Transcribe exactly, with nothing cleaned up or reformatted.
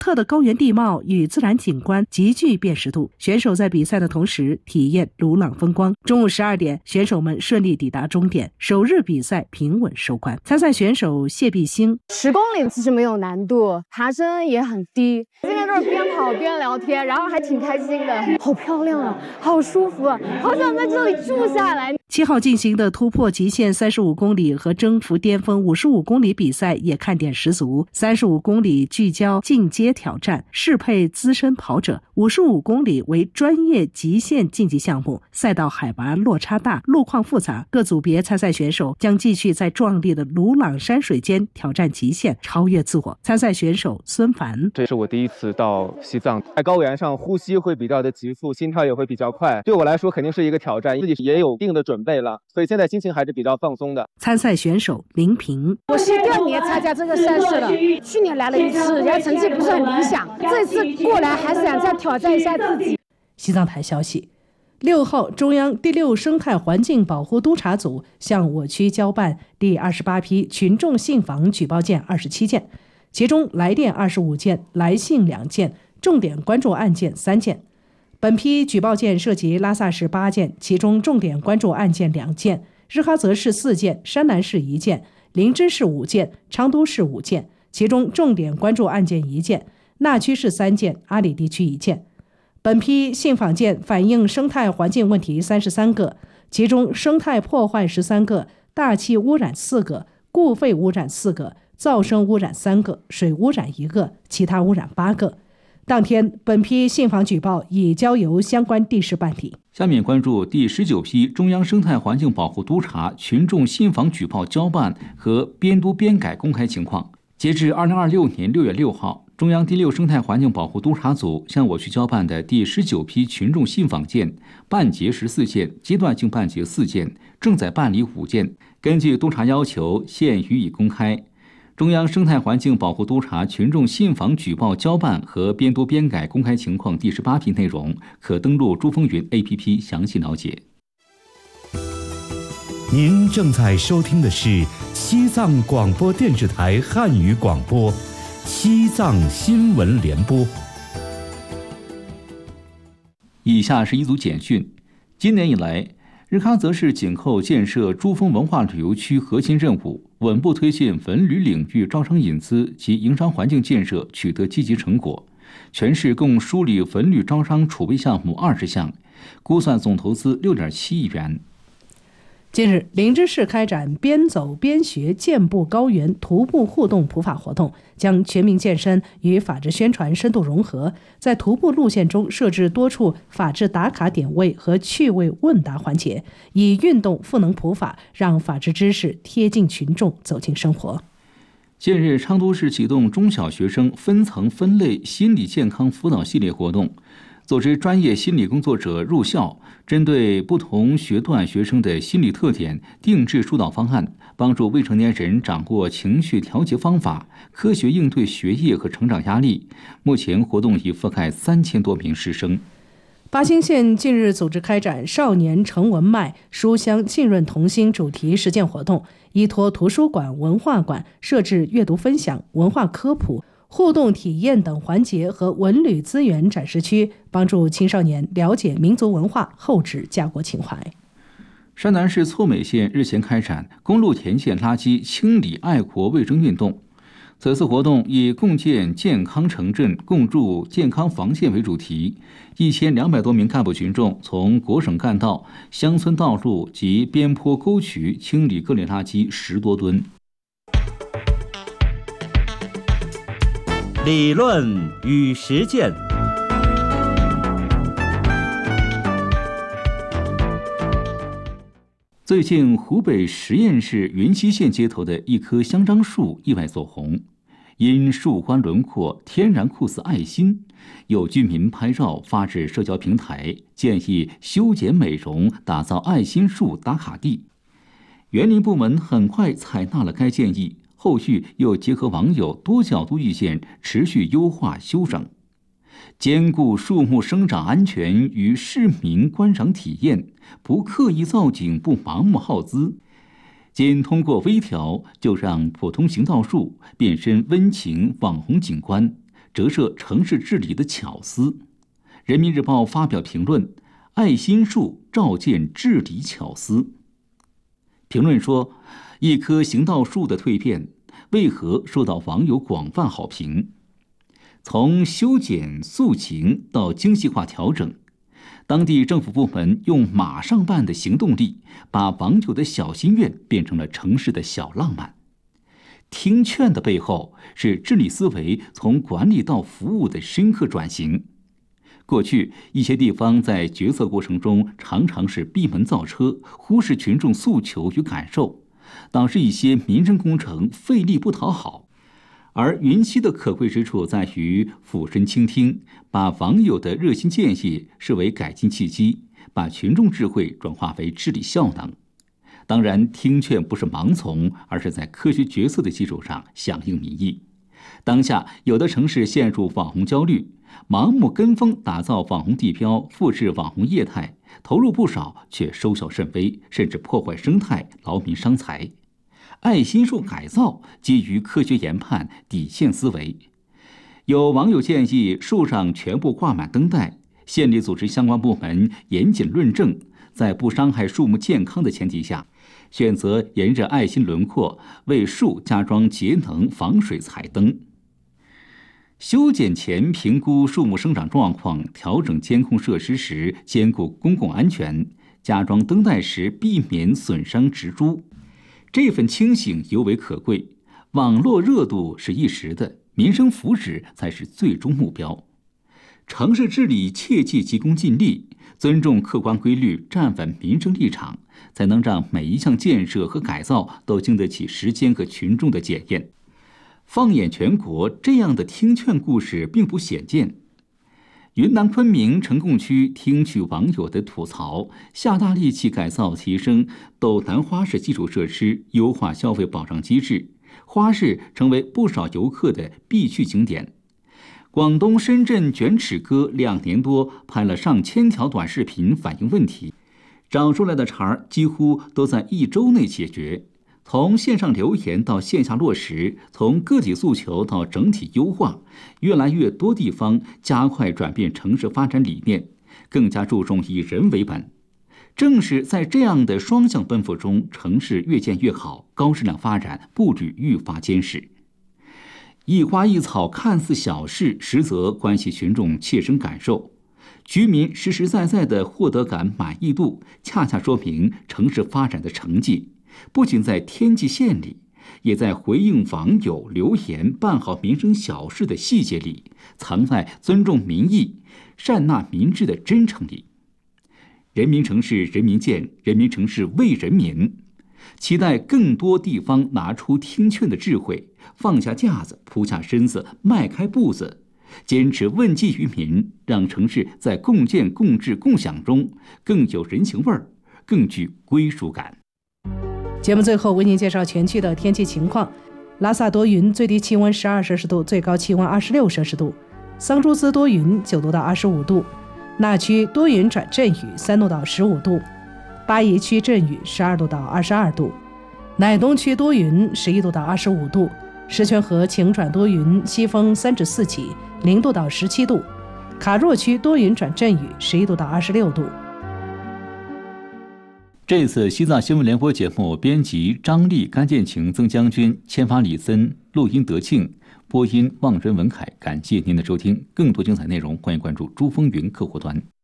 特的高原地貌与自然景观极具辨识度，选手在比赛的同时体验鲁朗风光。中午十二点，选手们顺利抵达终点，首日比赛平稳收官。参赛选手谢碧星： 十公里其实没有难度，爬升也很低，这边都是边跑边聊天，然后还挺开心的。好漂亮啊，好舒服啊，好想在这里住下来。 七号进行的突破极限三十五公里和征服巅峰五十五公里比赛也看点十足。三十五公里聚焦进阶挑战，适配资深跑者；五十五公里为专业极限竞技项目，赛道海拔落差大，路况复杂。各组别参赛选手将继续在壮丽的鲁朗山水间挑战极限，超越自我。参赛选手孙凡： 这是我第一次到西藏，在高原上呼吸会比较的急促，心跳也会比较快，对我来说肯定是一个挑战，自己也有一定的准备了，所以现在心情还是比较放松的。 参赛选手林平： 我是第二年参加这个赛事了，去年来了一次，然后成绩不是很理想，这次过来还是想再挑战一下自己。 西藏台消息，六号中央第六生态环境保护督察组向我区交办第二十八批群众信访举报件二十七件，其中来电二十五件，来信两件，重点关注案件三件。本批举报件涉及拉萨市八件，其中重点关注案件两件，日喀则市四件，山南市一件，林芝市五件，昌都市五件，其中重点关注案件一件，纳区市三件，阿里地区一件。本批信访件反映生态环境问题三十三个，其中生态破坏十三个，大气污染四个，固废污染四个，噪声污染三个，水污染一个，其他污染八个。当天，本批信访举报已交由相关地市办理。 下面关注第十九批中央生态环境保护督察群众信访举报交办和编督编改公开情况。截至二零二六年六月六号，中央第六生态环境保护督察组向我区交办的第十九批群众信访件，办结十四件，阶段性办结四件，正在办理五件。根据督察要求，现予以公开。中央生态环境保护督察群众信访举报交办和编督编改公开情况第十八批内容，可登录珠风云 A P P 详细了解。 您正在收听的是西藏广播电视台汉语广播，西藏新闻联播。 以下是一组简讯。今年以来，日喀则市紧扣建设珠峰文化旅游区核心任务，稳步推进文旅领域招商引资及营商环境建设取得积极成果。全市共梳理文旅招商储备项目二十项，估算总投资六点七亿元。 近日，林芝市开展边走边学健步高原徒步互动普法活动，将全民健身与法治宣传深度融合，在徒步路线中设置多处法治打卡点位和趣味问答环节，以运动赋能普法，让法治知识贴近群众，走进生活。 近日，昌都市启动中小学生分层分类心理健康辅导系列活动，组织专业心理工作者入校，针对不同学段学生的心理特点，定制疏导方案，帮助未成年人掌握情绪调节方法，科学应对学业和成长压力。目前活动已覆盖三千多名师生。 巴兴县近日组织开展少年成文脉书香浸润童心主题实践活动，依托图书馆、文化馆设置阅读分享、文化科普、互动体验等环节和文旅资源展示区，帮助青少年了解民族文化，厚植家国情怀。 山南市措美县日前开展公路田线垃圾清理爱国卫生运动。此次活动以共建健康城镇、共筑健康防线为主题，一千两百多名干部群众从国省干道、乡村道路及边坡沟渠清理各类垃圾十多吨。 理论与实践。 最近，湖北十堰市云溪县街头的一棵香樟树意外走红，因树冠轮廓天然酷似爱心，有居民拍照发至社交平台，建议修剪美容，打造爱心树打卡地。园林部门很快采纳了该建议，后续又结合网友多角度意见，持续优化修整，兼顾树木生长安全与市民观赏体验，不刻意造景，不盲目耗资。仅通过微调，就让普通行道树变身温情网红景观， 折射城市治理的巧思。人民日报发表评论：爱心树照见治理巧思。评论说，一棵行道树的蜕变为何受到网友广泛好评？从修剪塑形到精细化调整，当地政府部门用马上办的行动力，把网友的小心愿变成了城市的小浪漫。听劝的背后是治理思维从管理到服务的深刻转型。过去一些地方在决策过程中常常是闭门造车，忽视群众诉求与感受，导致一些民生工程费力不讨好。而云栖的可贵之处在于俯身倾听，把网友的热心建议视为改进契机，把群众智慧转化为治理效能。当然，听劝不是盲从，而是在科学决策的基础上响应民意。当下有的城市陷入网红焦虑，盲目跟风打造网红地标，复制网红业态，投入不少却收效甚微，甚至破坏生态，劳民伤财。爱心树改造基于科学研判，底线思维。有网友建议树上全部挂满灯带，县里组织相关部门严谨论证，在不伤害树木健康的前提下，选择沿着爱心轮廓为树加装节能防水彩灯。修剪前评估树木生长状况，调整监控设施时兼顾公共安全，加装灯带时避免损伤植株。这份清醒尤为可贵。网络热度是一时的，民生福祉才是最终目标。城市治理切忌急功近利，尊重客观规律，站稳民生立场，才能让每一项建设和改造都经得起时间和群众的检验。放眼全国，这样的听劝故事并不鲜见。云南昆明呈贡区听取网友的吐槽，下大力气改造提升斗南花市基础设施，优化消费保障机制，花市成为不少游客的必去景点。广东深圳卷尺哥两年多拍了上千条短视频反映问题，找出来的茬儿几乎都在一周内解决。从线上留言到线下落实，从个体诉求到整体优化，越来越多地方加快转变城市发展理念，更加注重以人为本。正是在这样的双向奔赴中，城市越建越好，高质量发展步履愈发坚实。一花一草看似小事，实则关系群众切身感受。居民实实在在的获得感、满意度，恰恰说明城市发展的成绩。不仅在天际线里，也在回应网友留言、办好民生小事的细节里，藏在尊重民意、善纳民智的真诚里。人民城市人民建，人民城市为人民。期待更多地方拿出听劝的智慧，放下架子，扑下身子，迈开步子，坚持问计于民，让城市在共建、共治、共享中更有人情味儿，更具归属感。 节目最后为您介绍全区的天气情况：拉萨多云，最低气温十二摄氏度，最高气温二十六摄氏度；桑珠兹多云，九度到二十五度；那曲多云转阵雨，三度到十五度；巴宜区阵雨，十二度到二十二度；乃东区多云，十一度到二十五度；石泉河晴转多云，西风三至四起，零度到十七度；卡若区多云转阵雨，十一度到二十六度。 这次西藏新闻联播节目编辑张丽、甘建晴、曾将军，签发李森，录音德庆，播音望真、文凯。感谢您的收听，更多精彩内容欢迎关注珠峰云客户端。